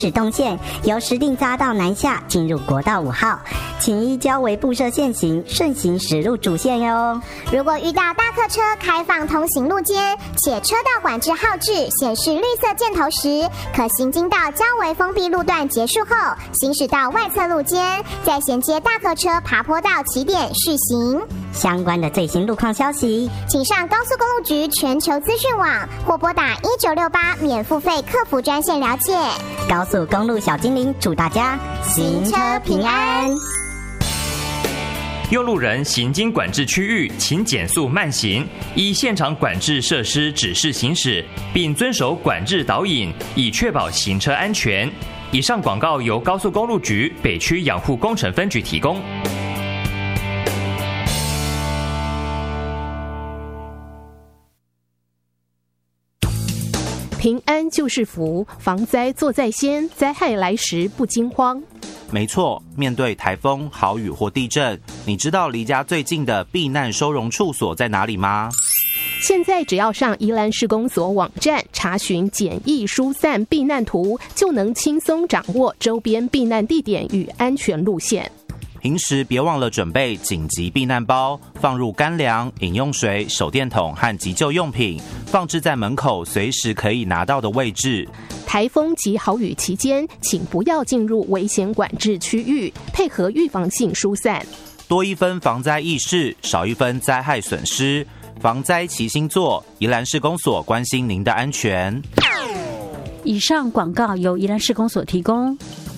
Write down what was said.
动线由石碇匝道南下进入国道5号，请依交围布设线型顺行驶入主线哟。 如果遇到大客车开放通行路肩，且车道管制号志显示绿色箭头时，可行经到交围封闭路段结束后，行驶到外侧路肩，再衔接大客车爬坡道起点续行。 相关的最新路况消息， 请上高速公路局全球资讯网或拨打1968免付费客服专线了解。 高速公路小精灵祝大家行车平安。 用路人行经管制区域，请减速慢行，依现场管制设施指示行驶，并遵守管制导引，以确保行车安全。以上广告由高速公路局北区养护工程分局提供。 平安就是福，防灾做在先，灾害来时不惊慌。 没错，面对台风、豪雨或地震，你知道离家最近的避难收容处所在哪里吗？ 现在只要上宜兰市公所网站查询简易疏散避难图，就能轻松掌握周边避难地点与安全路线。 平时别忘了准备紧急避难包，放入干粮、饮用水、手电筒和急救用品，放置在门口随时可以拿到的位置。 台风及豪雨期间，请不要进入危险管制区域，配合预防性疏散。 多一分防灾意识，少一分灾害损失。防灾齐心做，宜兰市公所关心您的安全。 以上广告由宜兰市公所提供。